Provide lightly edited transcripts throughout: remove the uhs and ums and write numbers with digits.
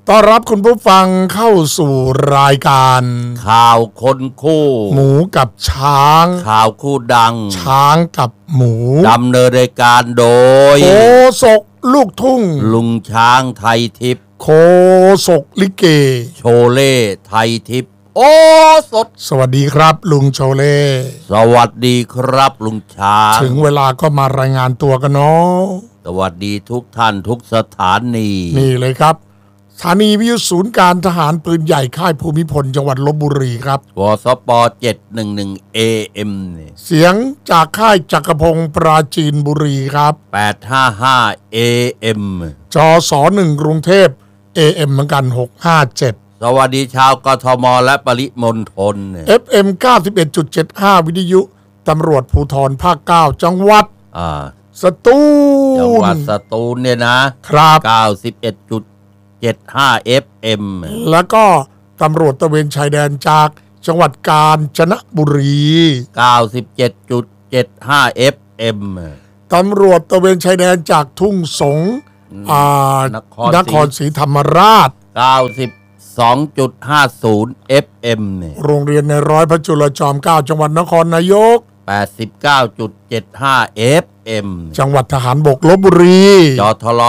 ต้อนรับคุณผู้ฟังเข้าสู่รายการข่าวคนคู่หมูกับช้างข่าวคู่ดังช้างกับหมูดำเนินรายการโดยโคศกลูกทุ่งลุงช้างไทยทิพย์โคศกลิเกโชเล่ไทยทิพย์โอ้สดสวัสดีครับลุงโชเล่สวัสดีครับลุงช้างถึงเวลาก็มารายงานตัวกันเนาะสวัสดีทุกท่านทุกสถานีนี่เลยครับสถานีวิทยุศูนย์การทหารปืนใหญ่ค่ายภูมิพลจังหวัดลพบุรีครับวสป711 AM เสียงจากค่ายจักรพงศ์ปราจีนบุรีครับ 855 AM จส1กรุงเทพ AM เหมือนกัน657 สวัสดีชาวกทมและปริมณฑล FM 91.75 วิทยุตำรวจภูธรภาค9จังหวัดสตูลจังหวัดสตูลเนี่ยนะครับ91.75 FM แล้วก็ตำรวจตระเวนชายแดนจากจังหวัดกาญจนบุรี 97.75 FM ตำรวจตระเวนชายแดนจากทุ่งสงนครศรีธรรมราช 92.50 FM โรงเรียนในร้อยพระจุลจอม9จังหวัดนครนายก 89.75 FM จังหวัดทหารบกลพบุรีจทล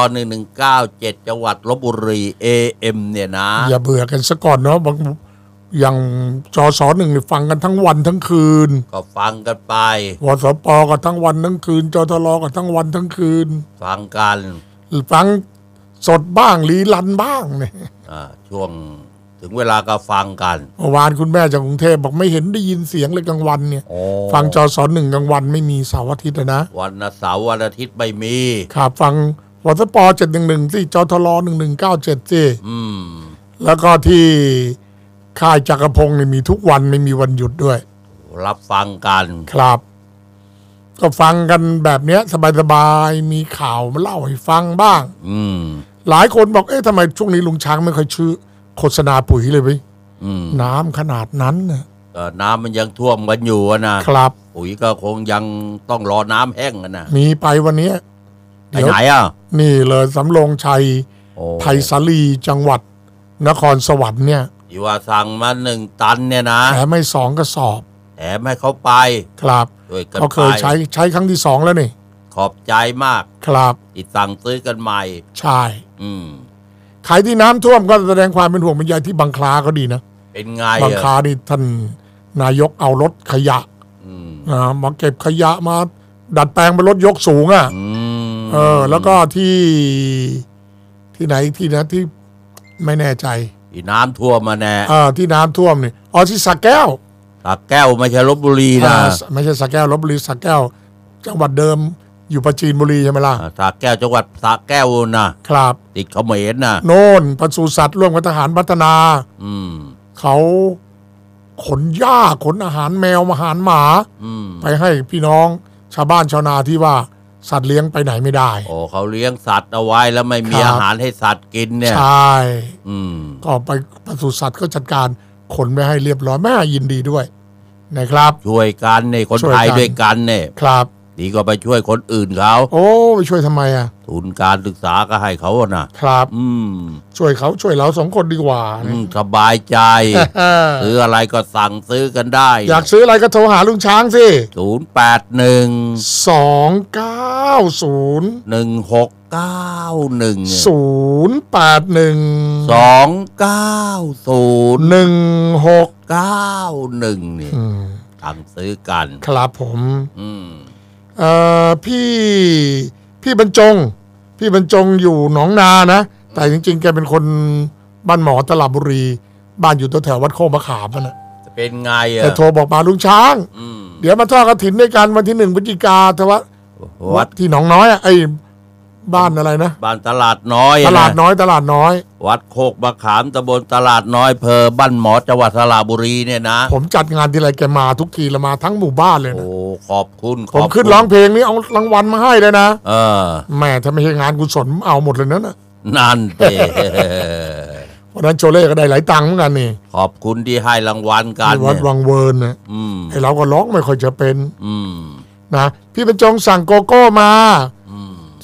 1197จังหวัดลพบุรี AM เนี่ยนะอย่าเบื่อกันซะก่อนเนาะบางอย่างจส1นี่ฟังกันทั้งวันทั้งคืนก็ฟังกันไปวสปก็ทั้งวันทั้งคืนจทลก็ทั้งวันทั้งคืนฟังกันฟังสดบ้างรีลันบ้างเนี่ยช่วงถึงเวลาก็ฟังกันเมื่อวานคุณแม่จากกรุงเทพบอกไม่เห็นได้ยินเสียงเลยกลางวันเนี่ยฟังจส1กลางวันไม่มีเสาร์อาทิตย์นะวันเสาร์วันอาทิตย์ไม่มีครับฟังวสป711สิจทล1197สิแล้วก็ที่ค่ายจักรพงศ์นี่มีทุกวันไม่มีวันหยุดด้วยรับฟังกันครับก็ฟังกันแบบเนี้ยสบายๆมีข่าวมาเล่าให้ฟังบ้างหลายคนบอกทำไมช่วงนี้ลุงช้างไม่ค่อยชื่อโฆษณาปุ๋ยเลยพี่น้ำขนาดนั้นนะน้ำมันยังท่วมกันอยู่นะครับปุ๋ยก็คงยังต้องรอน้ำแห้งกันนะมีไปวันนี้ไปไหนนี่เลยสำโรงชัยไผ่สาลีจังหวัดนครสวรรค์เนี่ยที่ว่าสั่งมา1 ตันเนี่ยนะแถมไม่2 กระสอบแถมให้เขาไปครับเขาเคยใช้ครั้งที่2แล้วนี่ขอบใจมากครับที่สั่งซื้อกันใหม่ใช่ใครที่น้ำท่วมก็แสดงความเป็นห่วงเป็นใยที่บางคลาก็ดีนะเป็นไงบางคลานี่ท่านนายกเอารถขยะมาเก็บขยะมาดัดแปลงเป็นรถยกสูงแล้วก็ที่ไหนที่นะที่ไม่แน่ใจที่น้ำท่วมมาแน่ที่น้ำท่วมนี่ที่สระแก้วไม่ใช่ลพบุรีนะไม่ใช่สระแก้วลพบุรีสระแก้วจังหวัดเดิมอยู่ปราจีนบุรีใช่ไหมล่ะสระแก้วจังหวัดสระแก้วนะครับติดเขมรนะโน่นปศุสัตว์ร่วมกับทหารพัฒนาเขาขนหญ้าขนอาหารแมวอาหารหมาไปให้พี่น้องชาวบ้านชาวนาที่ว่าสัตว์เลี้ยงไปไหนไม่ได้เขาเลี้ยงสัตว์เอาไว้แล้วไม่มีอาหารให้สัตว์กินเนี่ยใช่ก็ไปปศุสัตว์ก็จัดการขนไปให้เรียบร้อยแม่ยินดีด้วยนะครับช่วยกันเนี่ยคนไทยด้วยกันเนี่ยครับดีก็ไปช่วยคนอื่นเขาไปช่วยทำไมทุนการศึกษาก็ให้เขานะครับช่วยเขาช่วยเรา2 คนดีกว่าสบายใจ ซื้ออะไรก็สั่งซื้อกันได้อยากซื้ออะไรก็โทรหาลุงช้างสินี่สั่งซื้อกันครับผมพี่บรรจงอยู่หนองนานะแต่จริงๆแกเป็นคนบ้านหมอตลาดบุรีบ้านอยู่แถววัดโคกมะขามนะเป็นไงแต่โทรบอกมาลุงช้างเดี๋ยวมาทอดกฐินด้วยกันวันที่1 พฤศจิกาวัดที่หนองน้อยบ้านอะไรนะบ้านตลาดน้อยตลาดน้อยวัดโคกมะขามตำบลตลาดน้อยอำเภอบ้านหมอจังหวัดสระบุรีเนี่ยนะผมจัดงานทีไรแกมาทุกทีละมาทั้งหมู่บ้านเลยนะขอบคุณผมขึ้นร้องเพลงนี้เอารางวัลมาให้เลยนะแม่ถ้าไม่ใช่งานกุศลเอาหมดเลยนะนั่นเองวันนั้นโชเล่ก็ได้หลายตังค์เหมือนกันนี่ขอบคุณที่ให้รางวัลกันวัดวังเวิร์นนะไอเราก็ร้องไม่ค่อยจะเป็นนะพี่บรรจงสั่งโกโก้มา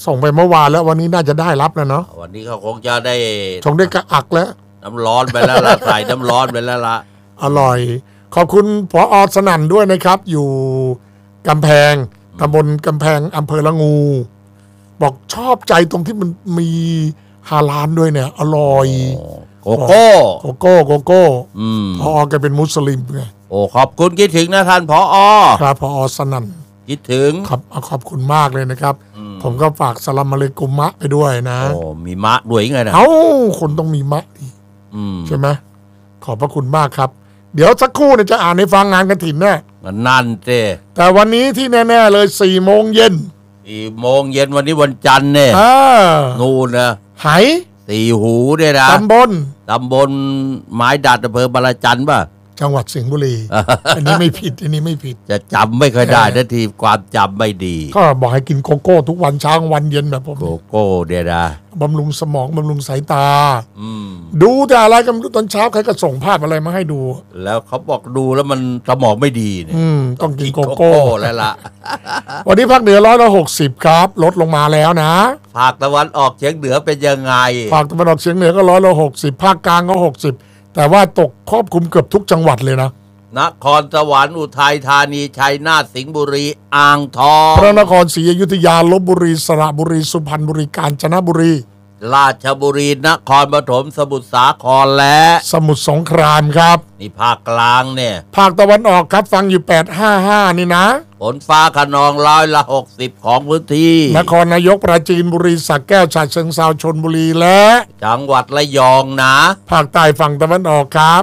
ส่งไปเมื่อวานแล้ววันนี้น่าจะได้รับแล้วเนาะวันนี้เขาคงจะได้ชงได้กระอักแล้วน้ำร้อนไปแล้วละใส่น้ำร้อนไปแล้วละอร่อยขอบคุณผอ.สนั่นด้วยนะครับอยู่กำแพงตำบลกำแพงอำเภอละงูบอกชอบใจตรงที่มันมีฮาลาลด้วยเนี่ยอร่อยโกโก้ผอ.แกเป็นมุสลิมไงโอ้ขอบคุณคิดถึงนะท่านผอ. ครับผอ.สนั่นคิดถึงครับขอบคุณมากเลยนะครับผมก็ฝากสลัมอะลัยกุมมะไปด้วยนะโอ้มีมะด้วยไงนะคนต้องมีมะดิใช่ไหมขอบพระคุณมากครับเดี๋ยวสักครู่เนี่ยจะอ่านในฟังงานกฐินแน่นั่นเจ้แต่วันนี้ที่แน่ๆเลย4 โมงเย็นวันนี้วันจันทร์เนี่ยนู่นนะไหสีหูเนี่ยนะตำบลไม้ดัดอำเภอบางจันป่ะจังหวัดสิงห์บุรีอันนี้ไม่ผิดจะจำไม่ค่อยได้ทันทีความจำไม่ดีก็บอกให้กินโกโก้ทุกวันเช้าวันเย็นแบบผมโกโก้เดี๋ยวนะบำรุงสมองบำรุงสายตาดูแต่อะไรกันตอนเช้าใครก็ส่งภาพอะไรมาให้ดูแล้วเขาบอกดูแล้วมันสมองไม่ดีเนี่ยต้องกินโกโก้แล้วล่ะวันนี้ภาคเหนือ160ครับลดลงมาแล้วนะภาคตะวันออกเฉียงเหนือเป็นยังไงภาคตะวันออกเฉียงเหนือก็160ภาคกลางก็60แต่ว่าตกครอบคลุมเกือบทุกจังหวัดเลยนะนครสวรรค์อุทัยธานีชัยนาทสิงห์บุรีอ่างทองพระนครศรีอยุธยาลพบุรีสระบุรีสุพรรณบุรีกาญจนบุรีราชบุรีนครปฐมสมุทรสาครและสมุทรสงครามครับนี่ภาคกลางเนี่ยภาคตะวันออกครับฟังอยู่855นี่นะฝนฟ้าคะนอง60%ของพื้นที่นครนายกปราจีนบุรีสระแก้วฉะเชิงเทราชลบุรีและจังหวัดระยองนะภาคใต้ฝั่งตะวันออกครับ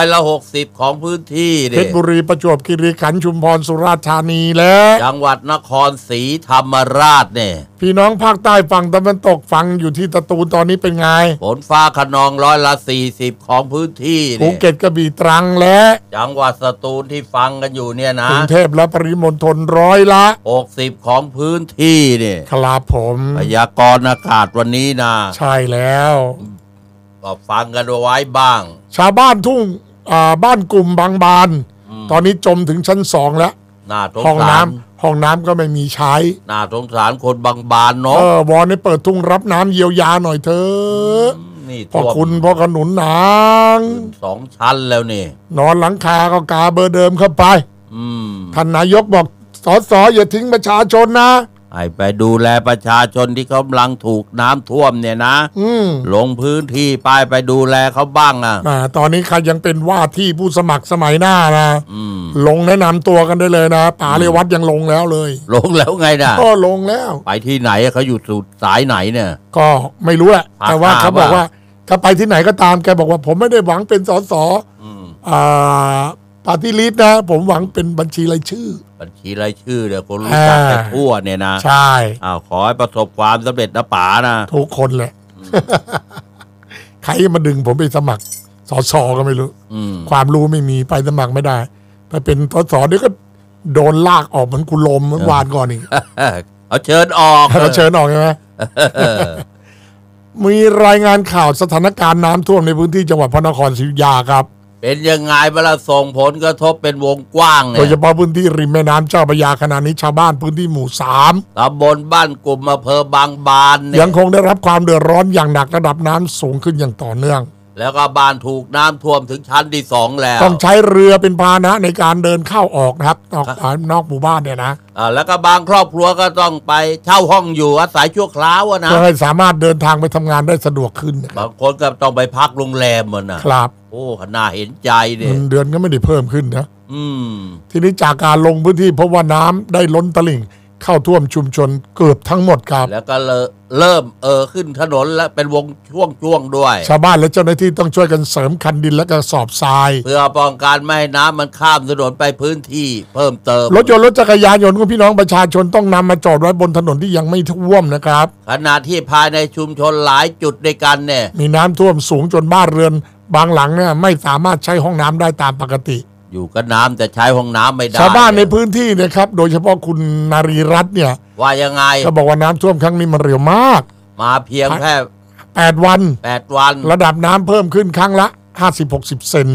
60%ของพื้นที่เพชรบุรีประจวบคีรีขันธ์ชุมพรสุราษฎร์ธานีและจังหวัดนครศรีธรรมราชเนี่ยพี่น้องภาคใต้ฝั่งตะวันตกฟังอยู่ที่สตูลตอนนี้เป็นไงฝนฟ้าคะนอง40%ของพื้นที่ภูเก็ตกระบี่ตรังและจังหวัดสตูลที่ฟังกันอยู่เนี่ยนะกรุงเทพและปริมณฑล 60%ของพื้นที่เนี่ยครับผมพยากรณ์อากาศวันนี้นะใช่แล้วก็ฟังกันไว้บ้างชาวบ้านทุ่งบ้านกลุ่มบางบานตอนนี้จมถึงชั้น2แล้วห้องน้ำก็ไม่มีใช้น่าสงสารคนบางบานเนาะวอนให้เปิดทุ่งรับน้ำเยียวยาหน่อยเถอะพอคุณพอขนุนหนาง 2 ชั้นแล้วนี่นอนหลังคาก็กาเบอร์เดิมเข้าไปท่านนายกบอกสสอย่าทิ้งประชาชนนะให้ไปดูแลประชาชนที่กำลังถูกน้ำท่วมเนี่ยนะลงพื้นที่ไปดูแลเขาบ้างตอนนี้ใครยังเป็นว่าที่ผู้สมัครสมัยหน้านะลงแนะนำตัวกันได้เลยนะป๋าเรวัตยังลงแล้วเลยลงแล้วไงนะก็ลงแล้วไปที่ไหนเขาอยู่สุดสายไหนเนี่ยก็ไม่รู้แหละแต่ว่าเขาบอกว่าถ้าไปที่ไหนก็ตามแกบอกว่าผมไม่ได้หวังเป็นสสปาร์ตี้ลิสต์นะผมหวังเป็นบัญชีรายชื่อเดี๋ยวคนรู้จักไปทั่วเนี่ยนะใช่ขอให้ประสบความสำเร็จนะป๋านะทุกคนแหละใครมาดึงผมไปสมัครสสก็ไม่รู้ความรู้ไม่มีไปสมัครไม่ได้ไปเป็นสสเดี๋ยวก็โดนลากออกเหมือนกุลมเมื่อวานก่อนอีกเอาเชิญออกใช่ไหมมีรายงานข่าวสถานการณ์น้ำท่วมในพื้นที่จังหวัดพระนครศรีอยุธยาครับเป็นยังไงเวลาส่งผลกระทบเป็นวงกว้างโดยเฉพาะพื้นที่ริมแม่น้ำเจ้าพระยาขณะนี้ชาวบ้านพื้นที่หมู่3 ตำบลบ้านกลุ่มอำเภอบางบานยังคงได้รับความเดือดร้อนอย่างหนักระดับน้ำสูงขึ้นอย่างต่อเนื่องแล้วก็บ้านถูกน้ำท่วมถึงชั้นที่2แล้วต้องใช้เรือเป็นพาหนะในการเดินเข้าออกนะครับนอกหมู่บ้านเนี่ยนะแล้วก็บางครอบครัวก็ต้องไปเช่าห้องอยู่อาศัยชั่วคราวนะเพื่อให้สามารถเดินทางไปทำงานได้สะดวกขึ้นบางคนก็ต้องไปพักโรงแรมมันนะครับโอ้น่าเห็นใจเนี่ยเดือนก็ไม่ได้เพิ่มขึ้นนะทีนี้จากการลงพื้นที่พบว่าน้ำได้ล้นตลิ่งเข้าท่วมชุมชนเกือบทั้งหมดครับแล้วก็เริ่มขึ้นถนนและเป็นวงช่วงด้วยชาวบ้านและเจ้าหน้าที่ต้องช่วยกันเสริมคันดินและกระสอบทรายเพื่อป้องกันไม่ให้น้ำมันข้ามถนนไปพื้นที่เพิ่มเติมรถยนต์รถจักรยานยนต์ของพี่น้องประชาชนต้องนำมาจอดไว้บนถนนที่ยังไม่ท่วมนะครับขณะที่ภายในชุมชนหลายจุดด้วยกันเนี่ยมีน้ำท่วมสูงจนบ้านเรือนบางหลังเนี่ยไม่สามารถใช้ห้องน้ำได้ตามปกติอยู่กับน้ำแต่ใช้ห้องน้ำไม่ได้ชาวบ้านในพื้นที่นะครับโดยเฉพาะคุณนารีรัตน์เนี่ยว่ายังไงเขาบอกว่าน้ำท่วมครั้งนี้มันเร็วมากมาเพียงแค่ 8 วันระดับน้ำเพิ่มขึ้นครั้งละ50-60 เซน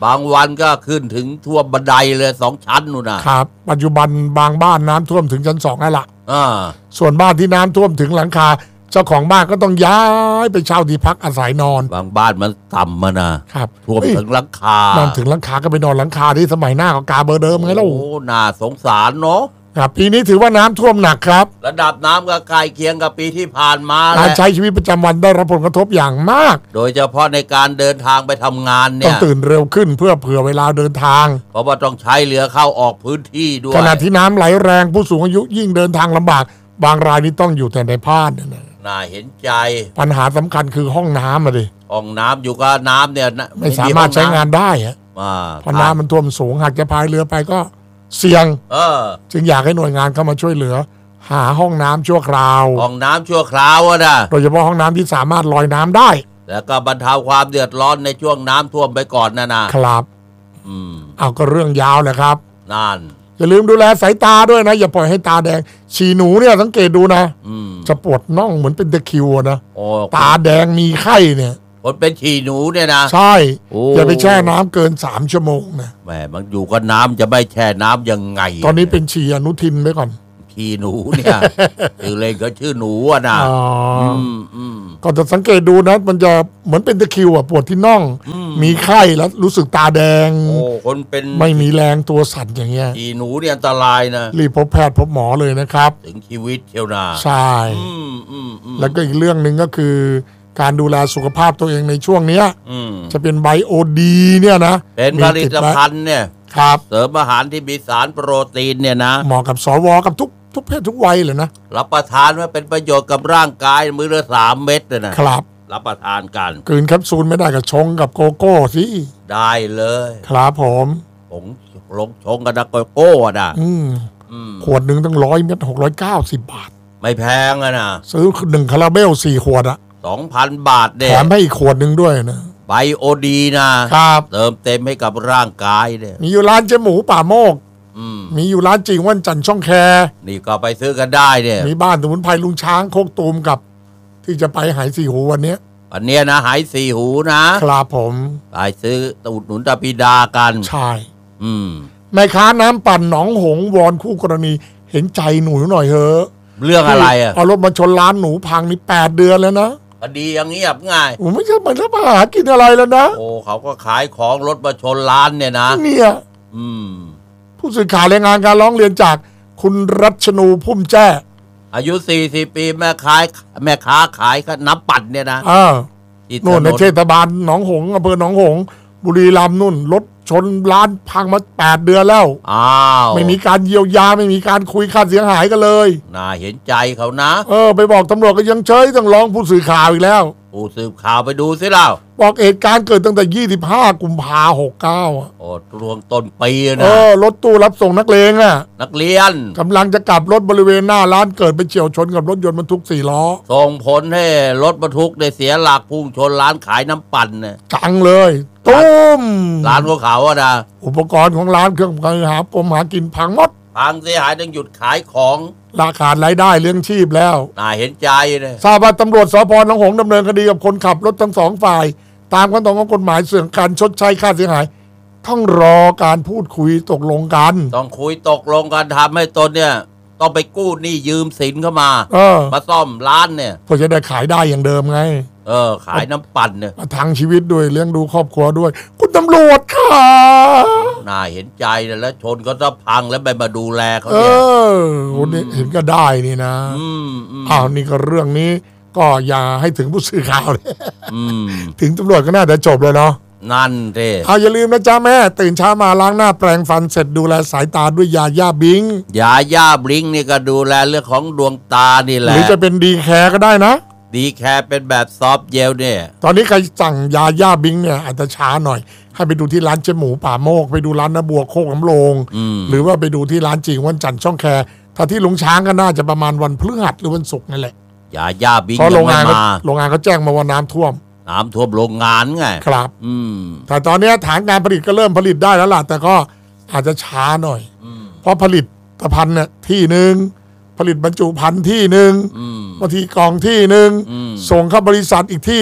บางวันก็ขึ้นถึงท่วมบันไดเลย2 ชั้นนู่นนะครับปัจจุบันบางบ้านน้ำท่วมถึงชั้น2แล้วล่ะส่วนบ้านที่น้ำท่วมถึงหลังคาเจ้าของบ้านก็ต้องย้ายไปเช่าที่พักอาศัยนอนบางบ้านมันต่ำมานะครับท่วมถึงหลังคานั่นถึงหลังคาก็ไปนอนหลังคาที่สมัยหน้าก็กาเบอร์เดิมไงล่ะโอ้น่าสงสารเนาะครับปีนี้ถือว่าน้ำท่วมหนักครับระดับน้ำก็ใกล้เคียงกับปีที่ผ่านมาการใช้ชีวิตประจำวันได้รับผลกระทบอย่างมากโดยเฉพาะในการเดินทางไปทำงานเนี่ยต้องตื่นเร็วขึ้นเพื่อเผื่อเวลาเดินทางเพราะว่าต้องใช้เรือเข้าออกพื้นที่ด้วยขณะที่น้ำไหลแรงผู้สูงอายุยิ่งเดินทางลำบากบางรายนี่ต้องอยู่แต่ในบ้านน่าเห็นใจปัญหาสำคัญคือห้องน้ำอะดิห้องน้ำอยู่กับน้ำเนี่ยไม่สามารถใช้งานได้อะเพราะน้ำมันท่วมสูงหากจะพายเรือไปก็เสี่ยงจึงอยากให้หน่วยงานเข้ามาช่วยเหลือหาห้องน้ำชั่วคราวห้องน้ำชั่วคราวนะโดยเฉพาะห้องน้ำที่สามารถลอยน้ำได้แล้วก็บรรเทาความเดือดร้อนในช่วงน้ำท่วมไปก่อนนะครับเอาก็เรื่องยาวแหละครับนั่นอย่าลืมดูแลสายตาด้วยนะอย่าปล่อยให้ตาแดงฉี่หนูเนี่ยสังเกตดูนะจะปวดน่องเหมือนเป็นตะคริวนะตาแดงมีไข้เนี่ยคนเป็นฉี่หนูเนี่ยนะใช่อย่าไปแช่น้ำเกิน3 ชั่วโมงนะแหมมันอยู่กับน้ำจะไม่แช่น้ำยังไงตอนนี้เป็นฉี่อนุทินไว้ก่อนฉี่หนูเนี่ยคือเลยก็ชื่อหนูนะก็จะสังเกตดูนะมันจะเหมือนเป็นตะคริวปวดที่น่องมีไข้แล้วรู้สึกตาแดงคนเป็นไม่มีแรงตัวสั่นอย่างเงี้ยฉี่หนูเนี่ยอันตรายนะรีบพบแพทย์พบหมอเลยนะครับถึงชีวิตเชียวนะใช่แล้วก็อีกเรื่องหนึ่งก็คือการดูแลสุขภาพตัวเองในช่วงนี้จะเป็นไบโอดีเนี่ยนะเป็นผลิตภัณฑ์เนี่ยครับเสริมอาหารที่มีสารโปรตีนเนี่ยนะเหมาะกับสวกับทุกเพศทุกวัยเลยนะรับประทานว่าเป็นประโยชน์กับร่างกายมื้อละ3 เม็ดเลยนะครับรับประทานกันกลืนแคปซูลไม่ได้ก็ชงกับโกโก้สิได้เลยครับผมลงชงกับโกโก้นะขวดหนึ่งตั้ง100 เม็ด690 บาทไม่แพงนะซื้อ1 คาราเบล4 ขวด 2,000 บาทเด้แถมให้อีกขวดหนึ่งด้วยนะไบโอดีนะครับเติมเต็มให้กับร่างกายเนี่ยมีอยู่ร้านเจ๊หมูป่าโมกมีอยู่ร้านจริงวันจันทร์ช่องแคนี่ก็ไปซื้อกันได้เนี่ยมีบ้านสมุนไพรลุงช้างโคกตูมกับที่จะไปหาย4 หูวันนี้นะหาย4 หูนะครับผมไปซื้ออุดหนุนตาปิดากันใช่แม่ค้าน้ำปั่นหนองหงวอนคู่กรณีเห็นใจหนูหน่อยเถอะเรื่องอะไรเอารถมาชนร้านหนูพังนี่8 เดือนแล้วนะคดีอย่างเงียบง่ายโอ้ไม่ใช่มันจะมาหากินอะไรแล้วนะโอ้เขาก็ขายของรถมาชนร้านเนี่ยนะเนี่ยผู้สื่อข่าวรายงานการร้องเรียนจากคุณรัชนูพุ่มแจ้อายุ40 ปีแม่ค้าขายน้ำปั่นเนี่ยนะนู่นในเทศบาลหนองหงส์อำเภอหนองหงส์บุรีรัมย์นู่นรถชนร้านพังมา8 เดือนแล้วไม่มีการเยียวยาไม่มีการคุยค่าเสียหายกันเลยน่าเห็นใจเขานะไปบอกตำรวจก็ยังเฉยต้องร้องผู้สื่อข่าวอีกแล้วผู้สื่อข่าวไปดูสิเล่าบอกเหตุการณ์เกิดตั้งแต่25 กุมภาพันธ์ 69 โอ้รวมต้นปีนะรถตู้รับส่งนักเรียนนักเรียนกำลังจะกลับรถบริเวณหน้าร้านเกิดไปเฉี่ยวชนกับรถยนต์บรรทุก4 ล้อส่งผลให้รถบรรทุกได้เสียหลักพุ่งชนร้านขายน้ำปั่นเนี่ยจังเลยตุ้มร้านของเขานะอุปกรณ์ของร้านเครื่องหากินพังหมดพังเสียหายต้องหยุดขายของราคารายได้เลี้ยงชีพแล้วน่าเห็นใจเลยทราบว่าตำรวจสพ.หนองหงส์ดำเนินคดีกับคนขับรถทั้ง2 ฝ่ายตามขั้นตอนของกฎหมายเรื่องการชดใช้ค่าเสียหายต้องรอการพูดคุยตกลงกันต้องคุยตกลงกันทำให้ตนเนี่ยต้องไปกู้หนี้ยืมสินเข้ามามาซ่อมร้านเนี่ยเพื่อจะได้ขายได้อย่างเดิมไงขายน้ำปั่นเนี่ยมาทั้งชีวิตด้วยเลี้ยงดูครอบครัวด้วยคุณตำรวจค่ะน่าเห็นใจแล้วชนก็จะพังแล้วไปมาดูแลเขาเนี่ยคนนี้เห็นก็ได้นี่นะนี่ก็เรื่องนี้ก็อย่าให้ถึงผู้สื่อข่าวเลยถึงตำรวจก็น่าจะจบเลยเนาะนั่นเด้อย่าลืมนะจ๊ะแม่ตื่นเช้ามาล้างหน้าแปรงฟันเสร็จดูแลสายตาด้วยยาย่าบิงยาย่าบิงนี่ก็ดูแลเรื่องของดวงตานี่แหละหรือจะเป็นดีแคร์ก็ได้นะดีแคร์เป็นแบบซอฟต์เจลเนี่ยตอนนี้ใครสั่งยาย่าบิงเนี่ยอาจจะช้าหน่อยให้ไปดูที่ร้านเจ๊หมูป่าโมกไปดูร้านน้าบัวโคกน้ำโลงหรือว่าไปดูที่ร้านจริงวันจันทร์ช่องแคถ้าที่ลุงช้างก็น่าจะประมาณวันพฤหัสหรือวันศุกร์นั่นแหละยาย่าบิงเพราะโรงงานเขาแจ้งมาว่าน้ำท่วมโรงงานไงครับแต่ตอนนี้ฐานการผลิตก็เริ่มผลิตได้แล้วล่ะแต่ก็อาจจะช้าหน่อยเพราะผลิตภัณฑ์เนี่ยที่หนึ่งผลิตบรรจุภัณฑ์ที่หนึ่งบางทีกล่องที่หนึ่งส่งเข้าบริษัทอีกที่หนึ่ง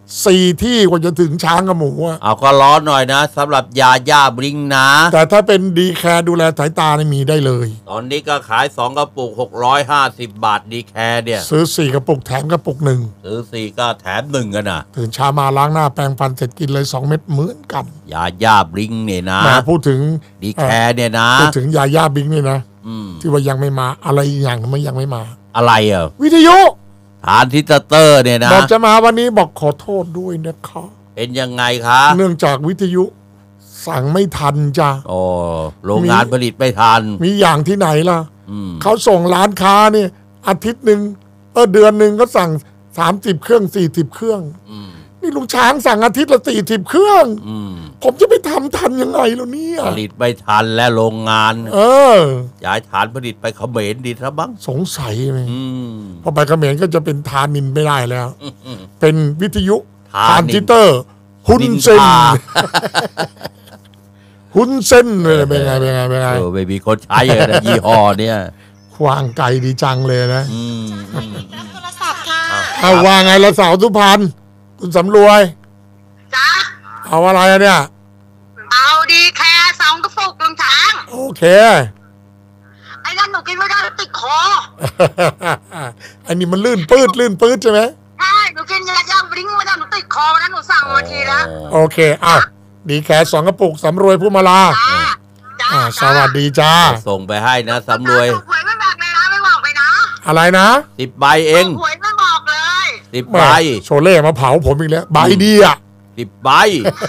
4 ที่กว่าจะถึงช้างกับหมูอะเอาก็ร้อนหน่อยนะสำหรับยาย่าบลิงนะแต่ถ้าเป็นดีแคร์ดูแลสายตานี่มีได้เลยตอนนี้ก็ขาย2 กระปุก650 บาทดีแคร์เนี่ยซื้อ4 กระปุกแถมกระปุก 1 ซื้อ4ก็แถม1กันนะตื่นเช้ามาล้างหน้าแปรงฟันเสร็จกินเลย2 เม็ดเหมือนกันยาย่าบลิงเนี่ยนะมาพูดถึงดีแคร์เนี่ยนะพูดถึงยาย่าบิงนี่นะมที่ว่ายังไม่มาอะไรอีกอย่างมันยังไม่มาอะไรอ่ะวิทยุฐานทิสเตอร์เนี่ยนะบอกจะมาวันนี้บอกขอโทษด้วยนะคะเป็นยังไงคะเนื่องจากวิทยุสั่งไม่ทันจ้ะโอ้โรงงานผลิตไม่ทันมีอย่างที่ไหนล่ะอืมเขาส่งร้านค้าเนี่ยอาทิตย์หนึ่งเดือนหนึ่งก็สั่ง30 เครื่อง40 เครื่องอืมนี่ลุงช้างสั่งอาทิตย์ละ40 เครื่องอืมผมจะไปทำทันยังไงล่ะเนี่ยผลิตไม่ทันและโรงงาน ย้ายฐานผลิตไปเขมรดีซะบ้างสงสัยไหมอืมพอไปเขมรก็จะเป็นทานินไม่ได้แล้วอืมเป็นวิทยุทานินทานซิสเตอร์ ฮุนเซนนินทาฮุนเซนเลยเป็นไงไม่มีคนใช้เลยนะยี่ห้อเนี่ยควางไก่ดีจังเลยนะอืมโทรศัพท์ค่ะเอาว่าไงละสาวสุพรรณคุณสำรวยจ้าเอาอะไรอะเนี่ยเอาดีแคร์2 กระปุกลุงช้างโอเคไอ้นั่นหนูกินไม่ได้ติดคออันนี้มันลื่นปืดใช่ไหมใช่หนูกินยาย่าบลิงไม่ได้หนูติดคอวันนั้นหนูสั่งมาทีแล้วโอเคอ้าวดีแค่2 กระปุกสำรวยผู้มาลาจ้าสวัสดีจ้าส่งไปให้นะสำรวยหวยไม่บอกเลยนะไม่บอกไปนะอะไรนะ 10 ใบเองหวยไม่บอกเลย 10 แม่ใบโชเล่มาเผาผมอีกแล้วใบดีอ่ะ 10 ใบ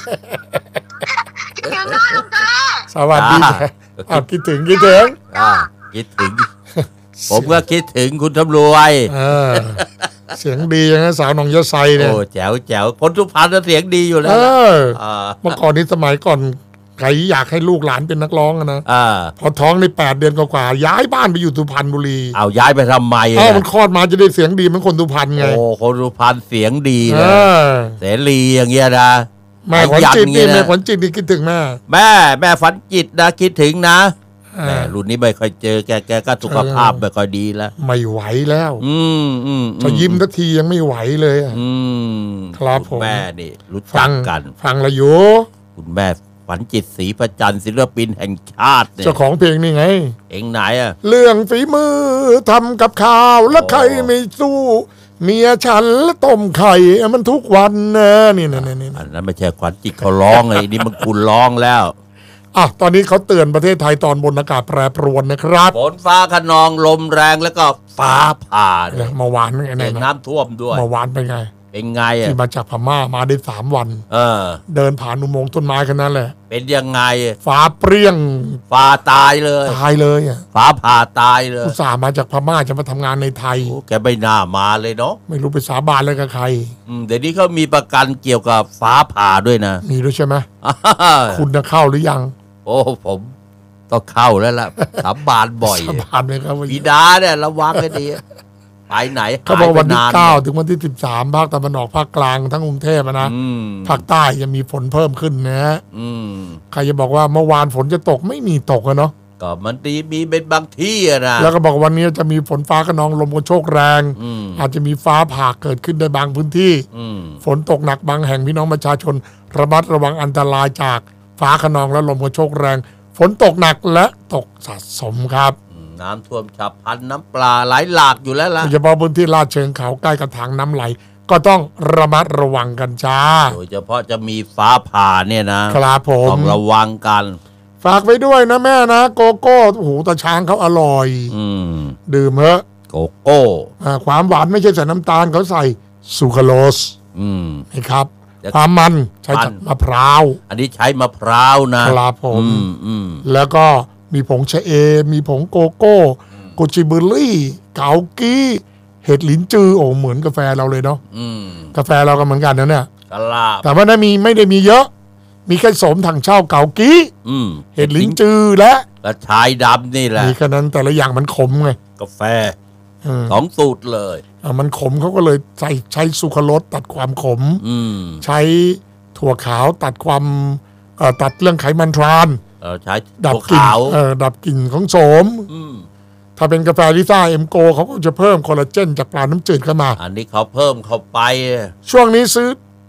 คิดถึงนะลุงเจ้สวัสดีจ้าจ้าอ้าวคิดถึงอ่าคิดถึง ผมก็คิดถึงคุณตำรวจเออเสียงดีอย่างนั้นสาวหนองยะไซเนี่ยโอ้แจ๋วแจ๋วคนสุพรรณน่ะเสียงดีอยู่แล้เอวนะอเมื่อก่อนนี้สมัยก่อนใครอยากให้ลูกหลานเป็นนักร้องอะนะอ่าพอท้องใน8 เดือนกว่าๆย้ายบ้านไปอยู่สุพรรณบุรีเอาย้ายไปทำไมเอ้าอ่ะมันคลอดมาจะได้เสียงดีเหมือนคนสุพรรณไงโอ้คนสุพรรณเสียงดีเอเลยอเสรีอย่างเงี้ยนะแม่ขวัญจิตขยันี่นแม่เงี้ยขวัญจิตนี่คิดถึงแม่แม่ฝันจิตนะคิดถึงนะอ่าแม่รุ่นนี้ไม่ค่อยเจอแกก็สุขภาพไม่ค่อยดีแล้วไม่ไหวแล้วอืมจะยิ้มทักทียังไม่ไหวเลยอะอืมครับผมณแม่นี่รู้ฟัจักงกันฟังละอยู่คุณแม่ฝันจิตศรีประจันทร์ศิลปินแห่งชาติเนี่ยเจ้าของเพลงนี่ไงเองไหนอ่ะเรื่องฝีมือทำกับข้าวแล้วโอ้ใครไม่สู้ เมียฉันแล้วต้มไข่มันทุกวันนะนี่อันนั้นไม่ใช่ขวัญจิตเขาร้องไงนี่มันคุณร้องแล้วอ่ะตอนนี้เขาเตือนประเทศไทยตอนบนอากาศแปรปรวนนะครับฝนฟ้าขนองลมแรงแล้วก็ฟ้าผ่าเนี่ยเมื่อวานไงเกิดนะน้ำท่วมด้วยเมื่อวานเป็นไงเป็นไงอ่ะที่มาจากพม่ามาได้3 วันเออเดินผ่านอุโมงค์ต้นไม้กันนั้นแหละเป็นยังไงฟ้าเปรี้ยงฟ้าตายเลยตายเลยอ่ะฟ้าผ่าตายเลยอุตส่าห์มาจากพม่าจะมาทำงานในไทยโอ้แกไม่น่ามาเลยเนาะไม่รู้ไปสาบานอะไรกับใครเดี๋ยวนี้เขามีประกันเกี่ยวกับฟ้าผ่าด้วยนะมีด้วยใช่ไหมคุณจะเข้าหรือยังโอ้ผมต้องเข้าแล้วล่ะสาบานบ่อยสาบานไหมครับว่าบิดาเนี่ยระวังให้ดีไปไหนเขาบอกวันที่หายไป 9 ถึงวันที่ 13 ภาคตะวันออกภาคกลางทั้งกรุงเทพอะนะอืมภาคใต้จะมีฝนเพิ่มขึ้นนะฮะอืมใครจะบอกว่าเมื่อวานฝนจะตกไม่มีตกอะเนาะก็มันดีมีเป็นบางที่อะนะแล้วก็บอกวันนี้จะมีฝนฟ้าขนองลมกระโชกแรงอืมอาจจะมีฟ้าผ่าเกิดขึ้นในบางพื้นที่อืมฝนตกหนักบางแห่งพี่น้องประชาชนระมัดระวังอันตรายจากฟ้าขนองและลมกระโชกแรง ฝนตกหนักและตกสะสมครับน้ำท่วมฉับพลันน้ำปลาไหลหลากอยู่แล้วล่ะโดยเฉพาะพื้นที่ลาดเชิงเขาใกล้กับทางน้ำไหล ก็ต้องระมัดระวังกันจ้าโดยเฉพาะจะมีฟ้าผ่าเนี่ยนะครับผมต้องระวังกันฝากไว้ด้วยนะแม่นะโกโก้โอ้โหตาช้างเขาอร่อยอืมดื่มเถอะโกโก้ความหวานไม่ใช่ใส่น้ำตาลเขาใส่ซูคราโลสอืมนะครับเดี๋ยวความมันใช้จากมันมะพร้าวอันนี้ใช้มะพร้าวนะครับผมอืมแล้วก็มีผงชะเอมมีผงโกโก้โกจิเบอร์รี่เกากี้เห็ดหลินจือโอ้เหมือนกาแฟเราเลยเนาะอืมกาแฟเราก็เหมือนกันนะเนี่ยกะลาบแต่ว่าไม่ได้มีเยอะ มีแค่สมถังเช่าเกากี้อืมเห็ดหลินจือและกระชายดำนี่แหละมีแค่นั้นแต่ละอย่างมันขมไงกาแฟอืม 2 สูตรเลยมันขมเขาก็เลยใช้ซูคราโลสตัดความขมอืมใช้ถั่วขาวตัดความตัดเรื่องไขมันทรานใช้ดับถั่วกลิ่นขาวดับกลิ่นของโสมอืมถ้าเป็นกาแฟลิซ่าเอ็มโกเขาก็จะเพิ่มคอลลาเจนจากปลาน้ำจืดเข้ามาอันนี้เขาเพิ่มเข้าไปช่วงนี้ซื้อ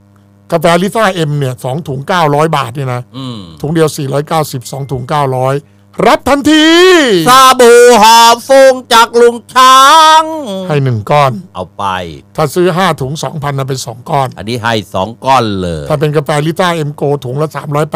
กาแฟลิซ่าเอ็มเนี่ย2 ถุง 900 บาทเนี่ยนะถุงเดียว490 2 ถุง 900รับทันทีซาบูหอมฟุ้งจากลุงช้างให้1 ก้อนเอาไปถ้าซื้อ5 ถุง 2,000นะเป็น2 ก้อนอันนี้ให้2 ก้อนเลยถ้าเป็นกาแฟลิซ่าเอ็มโกถุงละ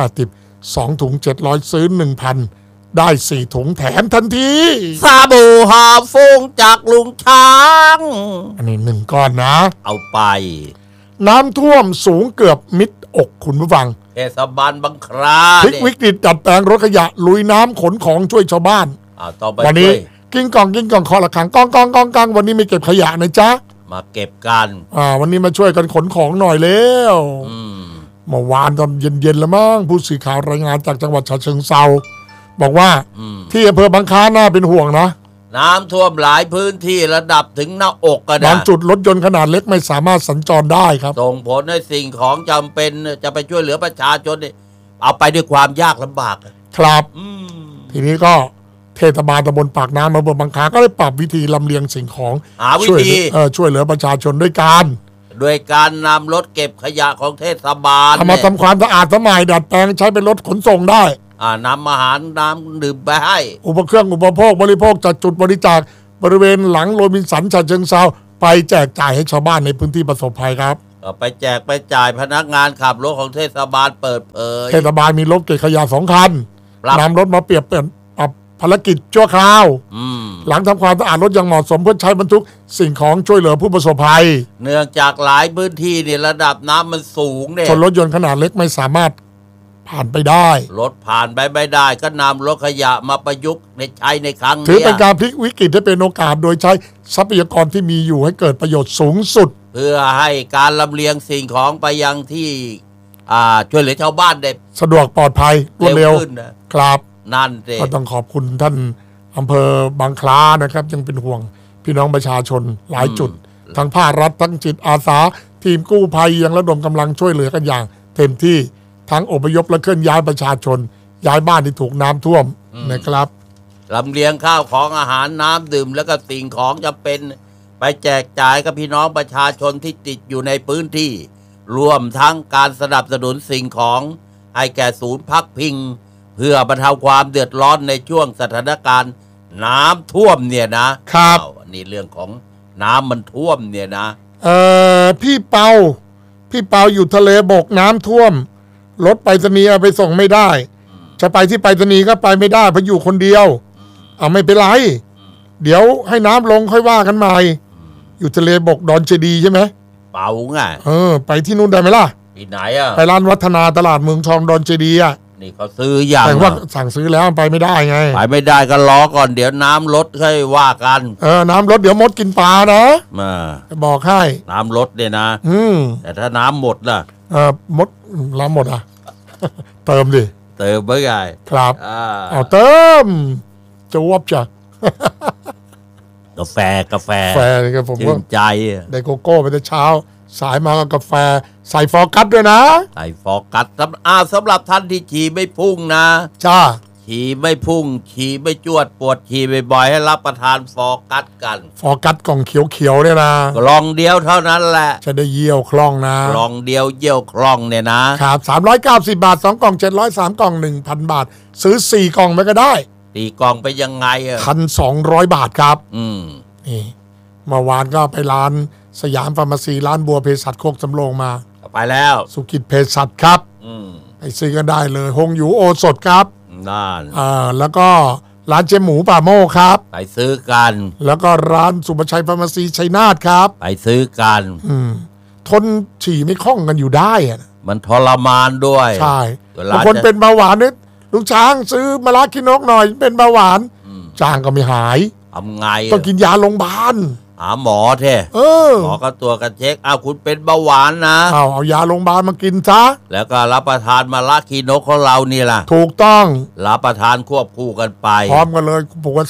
380 2 ถุง 700ซื้อ 1,000 ได้4 ถุงแถมทันทีซาบูหอมฟุ้งจากลุงช้างอันนี้1 ก้อนนะเอาไปน้ำท่วมสูงเกือบมิดอกคุณผู้ฟังเทศบาลบางคราพลิกวิกฤตดัดแปลงรถขยะลุยน้ำขนของช่วยชาวบ้านวันนี้กิ้งกองเคาะระฆังกองวันนี้ไม่เก็บขยะนะจ๊ะมาเก็บกันวันนี้มาช่วยกันขนของหน่อยแล้วเมื่อวานตอนเย็นแล้วมั้งผู้สื่อข่าวรายงานจากจังหวัดฉะเชิงเทราบอกว่าที่อำเภอบางคล้าน่าเป็นห่วงนะน้ำท่วมหลายพื้นที่ระดับถึงหน้าอกกันบางจุดรถยนต์ขนาดเล็กไม่สามารถสัญจรได้ครับส่งผลให้สิ่งของจำเป็นจะไปช่วยเหลือประชาชนเอาไปด้วยความยากลำบากครับทีนี้ก็เทศบาลตำบลปากน้ำอำเภอบางคล้าก็ได้ปรับวิธีลำเลียงสิ่งของหาวิธีช่วยเหลือประชาชนด้วยการนำรถเก็บขยะของเทศบาลมาทำความสะอาดสมัยดัดแปลงใช้เป็นรถขนส่งได้นำอาหารน้ำดื่มไปให้อุปเครื่องอุปโภคบริโภคจัดจุดบริจาคบริเวณหลังโรบินสันฉะเชิงเทราไปแจกจ่ายให้ชาวบ้านในพื้นที่ประสบภัยครับไปแจกไปจ่ายพนักงานขับรถของเทศบาลเปิดเผยเทศบาลมีรถเก็บขยะ2 คันนำรถมาเปรียบเป็นภารกิจชั่วคราวหลังทำความสะอาดรถอย่างเหมาะสมเพื่อใช้บรรทุกสิ่งของช่วยเหลือผู้ประสบภัยเนื่องจากหลายพื้นที่เนี่ยระดับน้ำมันสูงเนี่ยจนรถยนต์ขนาดเล็กไม่สามารถผ่านไปได้รถผ่านไปไม่ได้ก็นำรถขยะมาประยุกต์ในใช้ในครั้งนี้ถือเป็นการพลิกวิกฤตให้เป็นโอกาสโดยใช้ทรัพยากรที่มีอยู่ให้เกิดประโยชน์สูงสุดเพื่อให้การลำเลียงสิ่งของไปยังที่ช่วยเหลือชาวบ้านได้สะดวกปลอดภัยรวดเร็วครับนั่นเองก็ต้องขอบคุณท่านอำเภอบางคล้านะครับยังเป็นห่วงพี่น้องประชาชนหลายจุดทั้งภาครัฐทั้งจิตอาสาทีมกู้ภัยยังระดมกำลังช่วยเหลือกันอย่างเต็มที่ทั้งอพยพและเคลื่อนย้ายประชาชนย้ายบ้านที่ถูกน้ำท่วมนะครับลำเลียงข้าวของอาหารน้ำดื่มแล้วก็สิ่งของจำเป็นไปแจกจ่ายกับพี่น้องประชาชนที่ติดอยู่ในพื้นที่รวมทั้งการสนับสนุนสิ่งของให้แก่ศูนย์พักพิงเพื่อบรรเทาความเดือดร้อนในช่วงสถานการณ์น้ำท่วมเนี่ยนะครับนี่เรื่องของน้ำมันท่วมเนี่ยนะพี่เปาอยู่ทะเลบกน้ำท่วมรถไปรษณีย์เอาไปส่งไม่ได้จะไปที่ไปรษณีย์ก็ไปไม่ได้เพราะอยู่คนเดียวไม่เป็นไรเดี๋ยวให้น้ำลงค่อยว่ากันใหม่อยู่ทะเลบกดอนเจดีใช่ไหมเปาไงไปที่นู่นได้ไหมล่ะที่ไหนไปร้านวัฒนาตลาดเมืองทองดอนเจดีนี่เขาซื้ออย่างแต่ว่าสั่งซื้อแล้วไปไม่ได้ไงไปไม่ได้ก็รอก่อนเดี๋ยวน้ำลดค่อยว่ากันน้ำลดเดี๋ยวมดกินปลานะบอกให้น้ำลดเนี่ยนะแต่ถ้าน้ำหมดล่ะมดน้ำหมดเติมดิเติมเมื่อไงครับเอาเติมจะวบจ้ะกาแฟครับผมชื่นใจได้โกโก้ไปแต่เช้าสายมากับกาแฟใส่ฟอร์กัสด้วยนะใส่ฟอร์กัสสำหรับท่านที่ฉี่ไม่พุ่งนะจ้าฉี่ไม่พุ่งฉี่ไม่จวดปวดฉี่บ่อยๆให้รับประทานฟอร์กัสกันฟอร์กัสกล่องเขียวๆเนี่ยนะกล่องเดียวเท่านั้นแหละจะได้เยี่ยวคล่องนะกล่องเดียวเยี่ยวคล่องเนี่ยนะครับ 390 บาท2 กล่อง700 3 กล่อง 1,000 บาทซื้อ4 กล่องไปก็ได้ 4 กล่องไปยังไง 1,200 บาทครับนี่เมื่อวานก็ไปร้านสยามฟาร์มาซีร้านบัวเภสัชโคกสำโรงมาไปแล้วสุกิจเภสัชครับไปซื้อกันได้เลยฮงหยูโอสถครับนั่นแล้วก็ร้านเจหมูป่าโมกครับไปซื้อกันแล้วก็ร้านสุภชัยฟาร์มาซีชัยนาทครับไปซื้อกันทนฉี่ไม่คล่องกันอยู่ได้มันทรมานด้วยใช่บางคนเป็นเบาหวานเนี่ยลุงช้างซื้อมะระขี้นกหน่อยเป็นเบาหวานจ้างก็ไม่หายทำไงต้องกินยาโรงพยาบาลหาหมอเถอะหมอก็ตัวกันเช็คคุณเป็นเบาหวานนะเอายาโรงพยาบาลมากินซะแล้วก็รับประทานมะระขี้นกของเรานี่ล่ะถูกต้องรับประทานควบคู่กันไปพร้อมกันเลยปกติ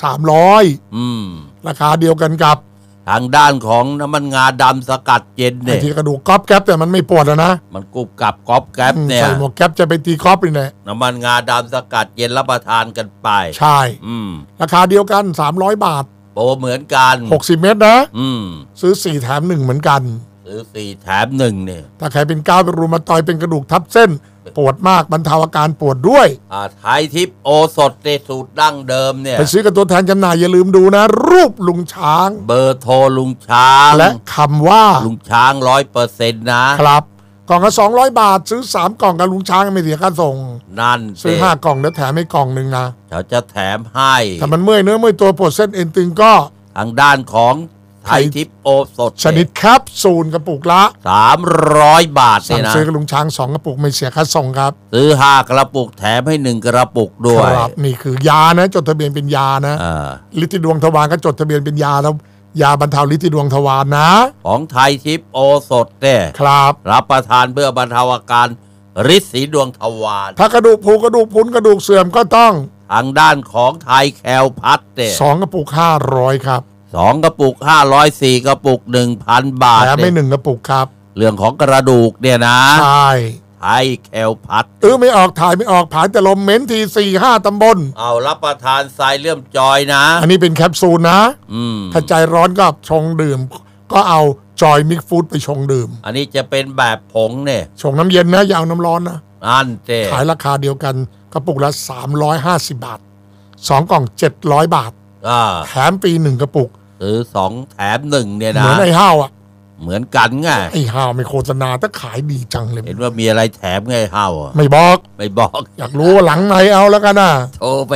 300ราคาเดียวกันกับทางด้านของน้ำมันงาดำสกัดเย็นเนี่ยที่กระดูกก๊อบแก๊บแต่มันไม่ปวดนะมันกรุบกับก๊อบแก๊บเนี่ยใส่หมวกแก๊บจะไปตีก๊อบนี่แหละน้ำมันงาดำสกัดเย็นรับประทานกันไปใช่ราคาเดียวกัน300 บาทโปรเหมือนกัน 60 เม็ดนะซื้อ4 แถม 1เหมือนกันซื้อ4แถม1เนี่ยถ้าใครเป็นก้าวเป็นรูมาตอยเป็นกระดูกทับเส้น ปวดมากบรรเทาอาการปวดด้วยไทยทิพย์โอสถในสูตรดั้งเดิมเนี่ยไปซื้อกับตัวแทนจำหน่ายอย่าลืมดูนะ รูปลุงช้างเบอร์โทรลุงช้างและคำว่าลุงช้าง 100%นะครับกล่องละ200 บาทซื้อ3กล่องกับลุงช้างไม่เสียค่าส่งนั่นซื้อ5กล่องแล้วแถมให้กล่องหนึ่งนะเขาจะแถมให้ถ้ามันเมื่อยเนื้อเมื่อยตัวปวดเส้นเอ็นตึงก็ทางด้านของไทยทิพย์โอสถชนิดแคปซูลกระปุกละ 300 บาทสั่เนี่งยนะซื้อกับลุงช้าง2กระปุกไม่เสียค่าส่งครับซื้อ5กระปุกแถมให้1กระปุกด้วยครับนี่คือยานะจดทะเบียนเป็นยานะอ่าฤทธิ์ดวงทวารก็จดทะเบียนเป็นยาแล้วยาบรรเทาฤทธิ์ดวงทวารนะของไทยทิพย์โอสถเนี่ยครับรับประทานเพื่อบรรเทาอาการฤทธิ์สีดวงทวารถ้ากระดูกผุกระดูกพรุนกระดูกเสื่อมก็ต้องทางด้านของไทยแคลพัทเนี่ย 2กระปุก500ครับ 2กระปุก500 4กระปุก 1,000 บาทแถมไม่เนี่ย 1กระปุกครับเรื่องของกระดูกเนี่ยนะใช่ไทยแคลพัทไม่ออกถ่ายไม่ออกผายแต่ลมเหม็นที4-5 ตำบลเอารับประทานทรายเลื่อมจอยนะอันนี้เป็นแคปซูลนะอืมถ้าใจร้อนก็ชงดื่ม ก็เอาจอยมิกฟู้ดไปชงดื่มอันนี้จะเป็นแบบผงเนี่ยชงน้ำเย็นนะอย่าเอาน้ำร้อนนะอันเจขายราคาเดียวกันกระปุกละ350 บาท2กล่อง700 บาทอ่าแถมปี1กระปุกซื้อ2แถม1เนี่ยเหนะมือนไอ้ห้าวอ่ะเหมือนกันไงไอ้ห้าวไม่โฆษณาแต่ขายดีจังเลยเห็นว่ามีอะไรแถมไงเฮาอะไม่บอกไม่บอกอยากรู้ว่าหลังไหนเอาแล้วกันนะโทรไป